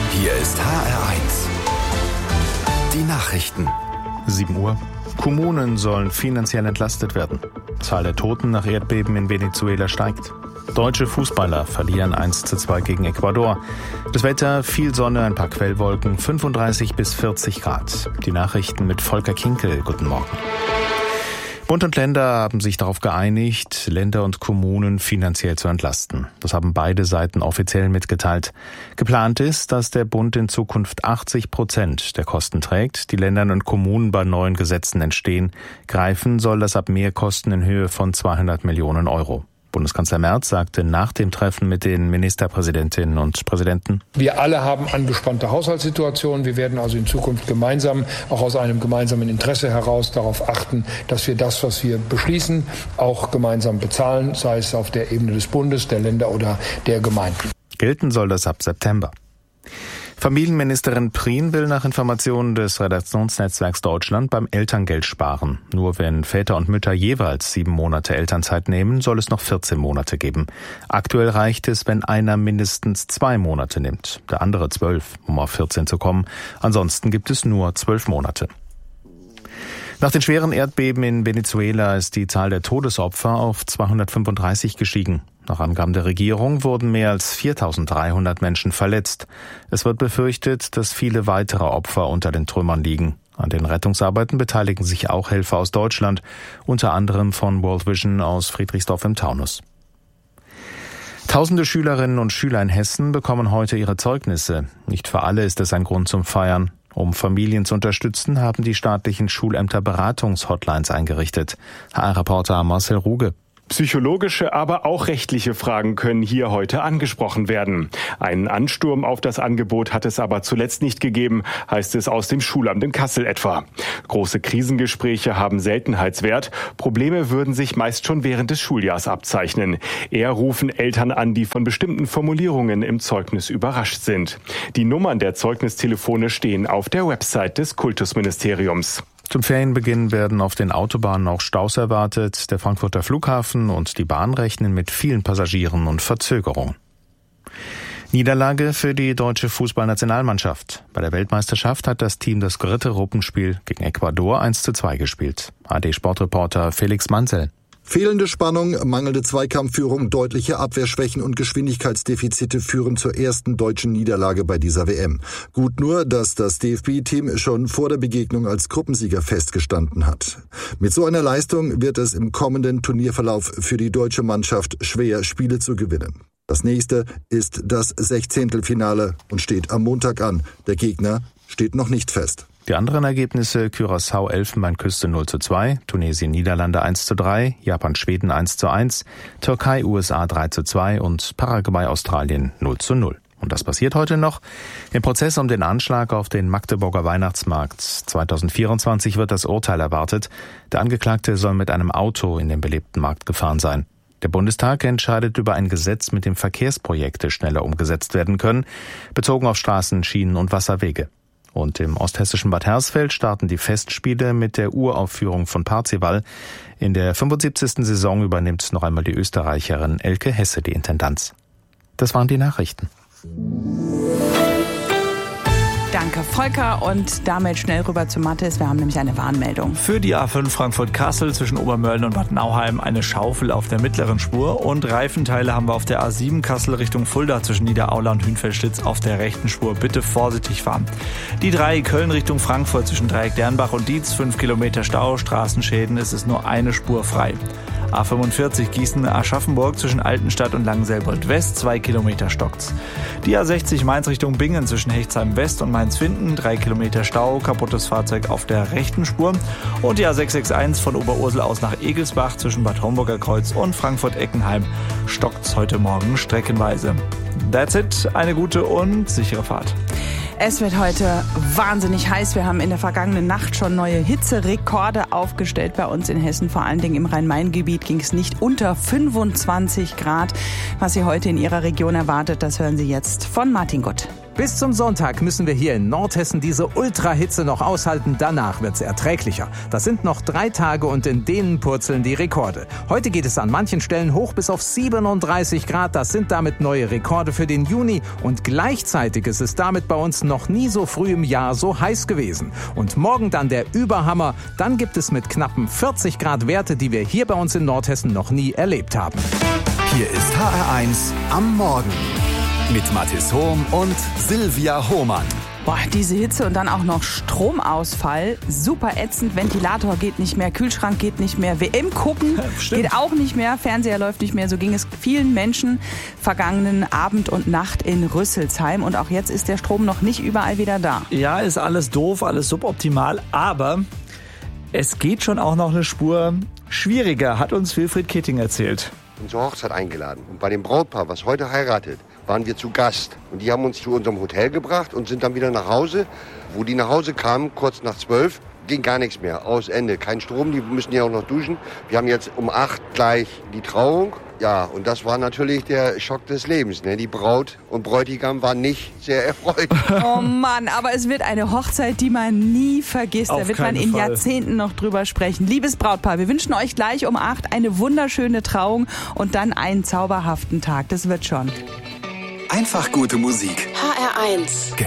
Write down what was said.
Hier ist HR1. Die Nachrichten. 7 Uhr. Kommunen sollen finanziell entlastet werden. Zahl der Toten nach Erdbeben in Venezuela steigt. Deutsche Fußballer verlieren 1:2 gegen Ecuador. Das Wetter, viel Sonne, ein paar Quellwolken, 35 bis 40 Grad. Die Nachrichten mit Volker Kinkel. Guten Morgen. Bund und Länder haben sich darauf geeinigt, Länder und Kommunen finanziell zu entlasten. Das haben beide Seiten offiziell mitgeteilt. Geplant ist, dass der Bund in Zukunft 80% der Kosten trägt, die Länder und Kommunen bei neuen Gesetzen entstehen. Greifen soll das ab Mehrkosten in Höhe von 200 Millionen Euro. Bundeskanzler Merz sagte nach dem Treffen mit den Ministerpräsidentinnen und Präsidenten: Wir alle haben angespannte Haushaltssituationen. Wir werden also in Zukunft gemeinsam, auch aus einem gemeinsamen Interesse heraus, darauf achten, dass wir das, was wir beschließen, auch gemeinsam bezahlen, sei es auf der Ebene des Bundes, der Länder oder der Gemeinden. Gelten soll das ab September. Familienministerin Prien will nach Informationen des Redaktionsnetzwerks Deutschland beim Elterngeld sparen. Nur wenn Väter und Mütter jeweils 7 Monate Elternzeit nehmen, soll es noch 14 Monate geben. Aktuell reicht es, wenn einer mindestens 2 Monate nimmt, der andere 12, um auf 14 zu kommen. Ansonsten gibt es nur 12 Monate. Nach den schweren Erdbeben in Venezuela ist die Zahl der Todesopfer auf 235 gestiegen. Nach Angaben der Regierung wurden mehr als 4.300 Menschen verletzt. Es wird befürchtet, dass viele weitere Opfer unter den Trümmern liegen. An den Rettungsarbeiten beteiligen sich auch Helfer aus Deutschland, unter anderem von World Vision aus Friedrichsdorf im Taunus. Tausende Schülerinnen und Schüler in Hessen bekommen heute ihre Zeugnisse. Nicht für alle ist es ein Grund zum Feiern. Um Familien zu unterstützen, haben die staatlichen Schulämter Beratungshotlines eingerichtet. HR-Reporter Marcel Ruge. Psychologische, aber auch rechtliche Fragen können hier heute angesprochen werden. Einen Ansturm auf das Angebot hat es aber zuletzt nicht gegeben, heißt es aus dem Schulamt in Kassel etwa. Große Krisengespräche haben Seltenheitswert. Probleme würden sich meist schon während des Schuljahrs abzeichnen. Eher rufen Eltern an, die von bestimmten Formulierungen im Zeugnis überrascht sind. Die Nummern der Zeugnistelefone stehen auf der Website des Kultusministeriums. Zum Ferienbeginn werden auf den Autobahnen auch Staus erwartet. Der Frankfurter Flughafen und die Bahn rechnen mit vielen Passagieren und Verzögerungen. Niederlage für die deutsche Fußballnationalmannschaft. Bei der Weltmeisterschaft hat das Team das 3. Gruppenspiel gegen Ecuador 1:2 gespielt. AD-Sportreporter Felix Mansell. Fehlende Spannung, mangelnde Zweikampfführung, deutliche Abwehrschwächen und Geschwindigkeitsdefizite führen zur ersten deutschen Niederlage bei dieser WM. Gut nur, dass das DFB-Team schon vor der Begegnung als Gruppensieger festgestanden hat. Mit so einer Leistung wird es im kommenden Turnierverlauf für die deutsche Mannschaft schwer, Spiele zu gewinnen. Das nächste ist das 16. und steht am Montag an. Der Gegner steht noch nicht fest. Die anderen Ergebnisse: Curaçao Elfenbeinküste 0:2, Tunesien Niederlande 1:3, Japan Schweden 1:1, Türkei USA 3:2 und Paraguay Australien 0:0. Und das passiert heute noch. Im Prozess um den Anschlag auf den Magdeburger Weihnachtsmarkt 2024 wird das Urteil erwartet. Der Angeklagte soll mit einem Auto in den belebten Markt gefahren sein. Der Bundestag entscheidet über ein Gesetz, mit dem Verkehrsprojekte schneller umgesetzt werden können, bezogen auf Straßen, Schienen und Wasserwege. Und im osthessischen Bad Hersfeld starten die Festspiele mit der Uraufführung von Parzival. In der 75. Saison übernimmt noch einmal die Österreicherin Elke Hesse die Intendanz. Das waren die Nachrichten. Danke, Volker. Und damit schnell rüber zu Mathis. Wir haben nämlich eine Warnmeldung. Für die A5 Frankfurt-Kassel zwischen Obermölln und Bad Nauheim eine Schaufel auf der mittleren Spur. Und Reifenteile haben wir auf der A7 Kassel Richtung Fulda zwischen Niederaula und Hünfeldstitz auf der rechten Spur. Bitte vorsichtig fahren. Die 3 Köln Richtung Frankfurt zwischen Dreieck Dernbach und Dietz, 5 Kilometer Stau, Straßenschäden, es ist nur eine Spur frei. A45 Gießen-Aschaffenburg zwischen Altenstadt und Langenselbold West, 2 Kilometer stockt's. Die A60 Mainz Richtung Bingen zwischen Hechtsheim West und Mainz-Finden, 3 Kilometer Stau, kaputtes Fahrzeug auf der rechten Spur. Und die A661 von Oberursel aus nach Egelsbach zwischen Bad Homburger Kreuz und Frankfurt-Eckenheim stockt's heute Morgen streckenweise. That's it, eine gute und sichere Fahrt. Es wird heute wahnsinnig heiß. Wir haben in der vergangenen Nacht schon neue Hitzerekorde aufgestellt bei uns in Hessen. Vor allen Dingen im Rhein-Main-Gebiet ging es nicht unter 25 Grad. Was Sie heute in Ihrer Region erwartet, das hören Sie jetzt von Martin Gutt. Bis zum Sonntag müssen wir hier in Nordhessen diese Ultrahitze noch aushalten. Danach wird's erträglicher. Das sind noch 3 Tage und in denen purzeln die Rekorde. Heute geht es an manchen Stellen hoch bis auf 37 Grad. Das sind damit neue Rekorde für den Juni. Und gleichzeitig ist es damit bei uns noch nie so früh im Jahr so heiß gewesen. Und morgen dann der Überhammer. Dann gibt es mit knappen 40 Grad Werte, die wir hier bei uns in Nordhessen noch nie erlebt haben. Hier ist HR1 am Morgen mit Mathis Hohm und Silvia Hohmann. Boah, diese Hitze und dann auch noch Stromausfall. Super ätzend. Ventilator geht nicht mehr, Kühlschrank geht nicht mehr, WM gucken geht auch nicht mehr, Fernseher läuft nicht mehr. So ging es vielen Menschen vergangenen Abend und Nacht in Rüsselsheim. Und auch jetzt ist der Strom noch nicht überall wieder da. Ja, ist alles doof, alles suboptimal, aber es geht schon auch noch eine Spur schwieriger, hat uns Wilfried Ketting erzählt. Zur Hochzeit eingeladen. Und bei dem Brautpaar, was heute heiratet, waren wir zu Gast. Und die haben uns zu unserem Hotel gebracht und sind dann wieder nach Hause. Wo die nach Hause kamen, kurz nach 12, ging gar nichts mehr. Aus Ende. Kein Strom, die müssen ja auch noch duschen. Wir haben jetzt um 8 gleich die Trauung. Ja, und das war natürlich der Schock des Lebens. Ne? Die Braut und Bräutigam waren nicht sehr erfreut. Oh Mann, aber es wird eine Hochzeit, die man nie vergisst. Da wird man in Jahrzehnten noch drüber sprechen. Liebes Brautpaar, wir wünschen euch gleich um 8 eine wunderschöne Trauung und dann einen zauberhaften Tag. Das wird schon. Einfach gute Musik. HR1.